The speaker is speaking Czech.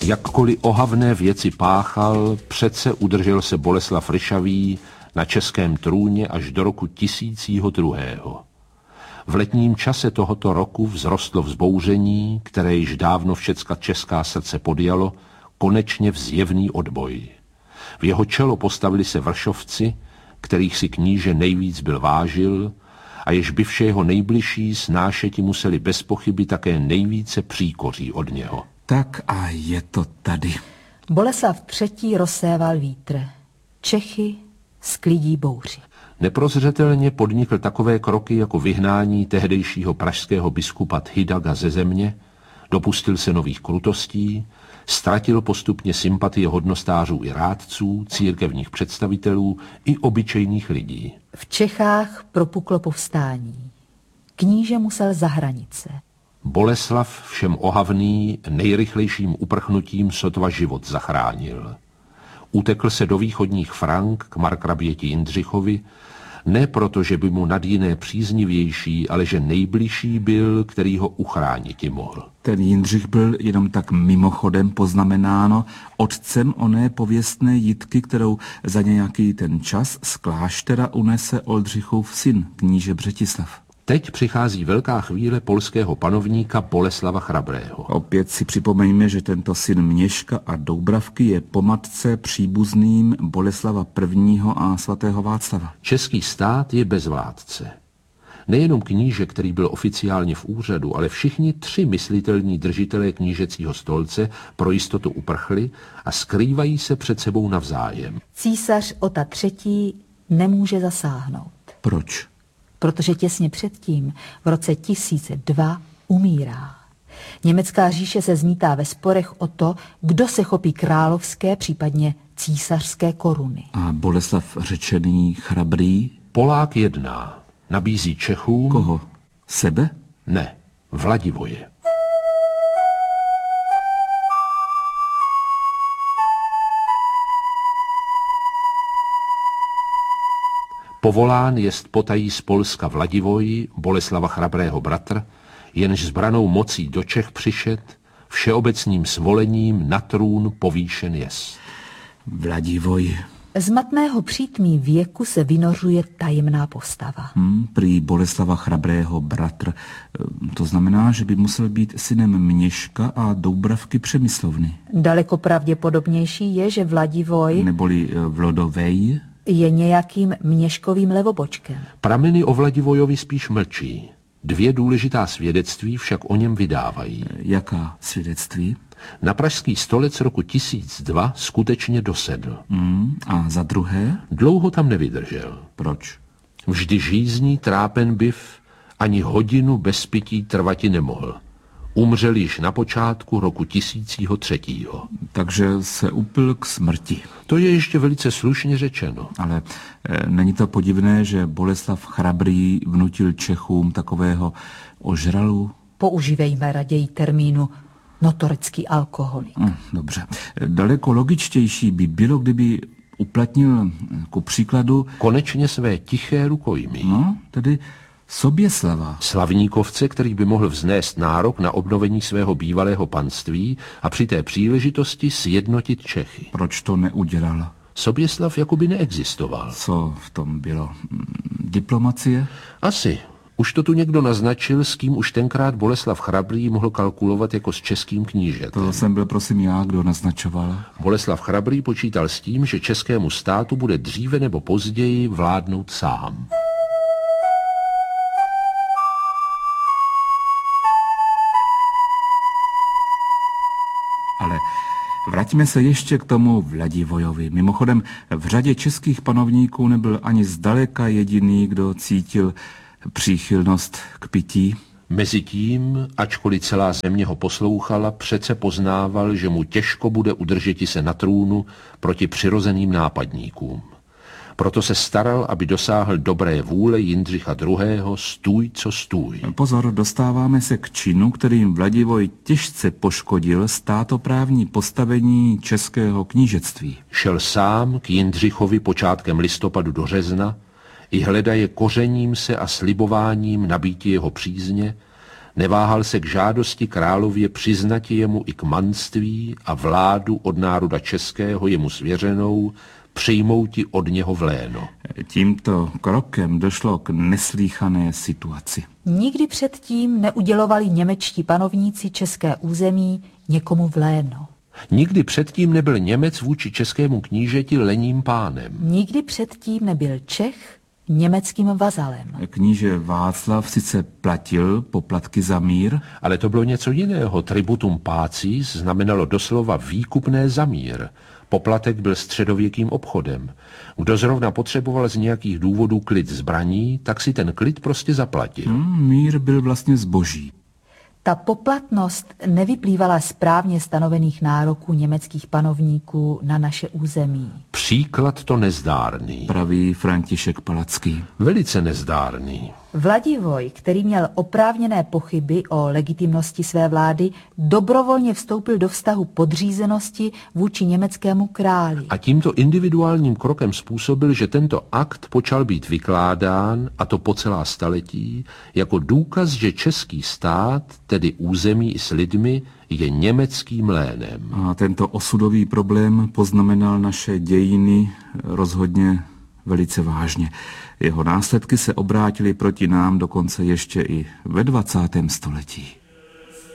Jakkoliv ohavné věci páchal, přece udržel se Boleslav Ryšavý na českém trůně až do roku 1002. V letním čase tohoto roku vzrostlo vzbouření, které již dávno všecka česká srdce podjalo, konečně v zjevný odboj. V jeho čelo postavili se vršovci, kterých si kníže nejvíc byl vážil, a jež by vše jeho nejbližší snášeti museli bez pochyby také nejvíce příkoří od něho. Tak a je to tady. Boleslav III. Rozséval vítr. Čechy sklidí bouři. Neprozřetelně podnikl takové kroky jako vyhnání tehdejšího pražského biskupa Thydaga ze země, dopustil se nových krutostí, ztratil postupně sympatie hodnostářů i rádců, církevních představitelů i obyčejných lidí. V Čechách propuklo povstání. Kníže musel za hranice. Boleslav všem ohavný nejrychlejším uprchnutím sotva život zachránil. Utekl se do východních Frank k markraběti Jindřichovi, ne proto, že by mu nad jiné příznivější, ale že nejbližší byl, který ho uchrániti mohl. Ten Jindřich byl jenom tak mimochodem poznamenáno otcem oné pověstné Jitky, kterou za nějaký ten čas z kláštera unese Oldřichův syn, kníže Břetislav. Teď přichází velká chvíle polského panovníka Boleslava Chrabrého. Opět si připomeňme, že tento syn Měška a Doubravky je po matce příbuzným Boleslava I. a svatého Václava. Český stát je bez vládce. Nejenom kníže, který byl oficiálně v úřadu, ale všichni tři myslitelní držitelé knížecího stolce pro jistotu uprchli a skrývají se před sebou navzájem. Císař Ota III. Nemůže zasáhnout. Proč? Protože těsně předtím, v roce 1002, umírá. Německá říše se zmítá ve sporech o to, kdo se chopí královské, případně císařské koruny. A Boleslav řečený Chrabrý? Polák jedná. Nabízí Čechům... Koho? Sebe? Ne, Vladivoje. Povolán jest potají z Polska Vladivoj, Boleslava Chrabrého bratr, jenž zbranou mocí do Čech přišet, všeobecným svolením na trůn povýšen jest. Vladivoj. Z matného přítmí věku se vynořuje tajemná postava. Prý Boleslava Chrabrého bratr. To znamená, že by musel být synem Měška a Doubravky Přemyslovny. Daleko pravděpodobnější je, že Vladivoj... Neboli Vlodovej... je nějakým Měškovým levobočkem. Prameny o Vladivojovi spíš mlčí. Dvě důležitá svědectví však o něm vydávají. Jaká svědectví? Na pražský stolec roku 1002 skutečně dosedl. A za druhé? Dlouho tam nevydržel. Proč? Vždy žízní, trápen byv, ani hodinu bez pití trvati nemohl. Umřel již na počátku roku 1003. Takže se upil k smrti. To je ještě velice slušně řečeno. Ale není to podivné, že Boleslav Chrabrý vnutil Čechům takového ožralu? Používejme raději termínu notorický alkoholik. Dobře. Daleko logičtější by bylo, kdyby uplatnil ku příkladu... Konečně své tiché rukojmí. No, tedy Soběslava. Slavníkovce, který by mohl vznést nárok na obnovení svého bývalého panství a při té příležitosti sjednotit Čechy. Proč to neudělal? Soběslav jakoby neexistoval. Co v tom bylo? Diplomacie? Asi. Už to tu někdo naznačil, s kým už tenkrát Boleslav Chrabrý mohl kalkulovat jako s českým knížetem. To jsem byl prosím já, kdo naznačoval. Boleslav Chrabrý počítal s tím, že českému státu bude dříve nebo později vládnout sám. Ale vraťme se ještě k tomu Vladivojovi. Mimochodem, v řadě českých panovníků nebyl ani zdaleka jediný, kdo cítil příchylnost k pití. Mezitím, ačkoliv celá země ho poslouchala, přece poznával, že mu těžko bude udržeti se na trůnu proti přirozeným nápadníkům. Proto se staral, aby dosáhl dobré vůle Jindřicha II. Stůj, co stůj. Pozor, dostáváme se k činu, kterým Vladivoj těžce poškodil státoprávní postavení českého knížectví. Šel sám k Jindřichovi počátkem listopadu do Řezna, i hledaje kořením se a slibováním nabýti jeho přízně, Neváhal se k žádosti králově přiznati jemu i kmanství a vládu od národa českého jemu svěřenou, přijmouti od něho v léno. Tímto krokem došlo k neslýchané situaci. Nikdy předtím neudělovali němečtí panovníci české území někomu v léno. Nikdy předtím nebyl Němec vůči českému knížeti lenním pánem. Nikdy předtím nebyl Čech německým vazalem. Kníže Václav sice platil poplatky za mír, Ale to bylo něco jiného. Tributum pacis znamenalo doslova výkupné za mír. Poplatek byl středověkým obchodem. Kdo zrovna potřeboval z nějakých důvodů klid zbraní, tak si ten klid prostě zaplatil. Mír byl vlastně zboží. Ta poplatnost nevyplývala z právně stanovených nároků německých panovníků na naše území. Příklad to nezdárný. Praví František Palacký. Velice nezdárný. Vladivoj, který měl oprávněné pochyby o legitimnosti své vlády, dobrovolně vstoupil do vztahu podřízenosti vůči německému králi. A tímto individuálním krokem způsobil, že tento akt počal být vykládán, a to po celá staletí, jako důkaz, že český stát, tedy území i s lidmi, je německým lénem. A tento osudový problém poznamenal naše dějiny rozhodně velice vážně. Jeho následky se obrátily proti nám dokonce ještě i ve 20. století.